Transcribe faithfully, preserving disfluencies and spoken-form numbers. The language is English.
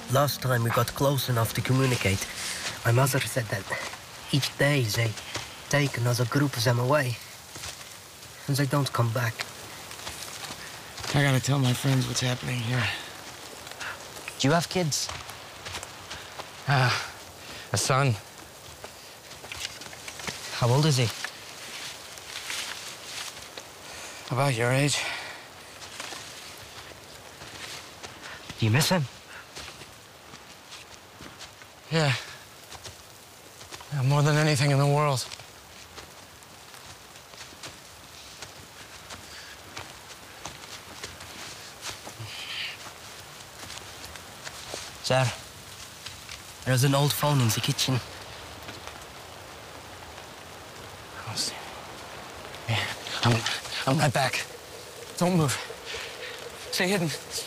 Last time we got close enough to communicate, my mother said that each day they take another group of them away, and they don't come back. I gotta tell my friends what's happening here. Do you have kids? Ah, uh, a son. How old is he? About your age. Do you miss him? Yeah. Yeah, more than anything in the world. Sir, there's an old phone in the kitchen. I'll see. Yeah, I'm, I'm right back. Don't move. Stay hidden.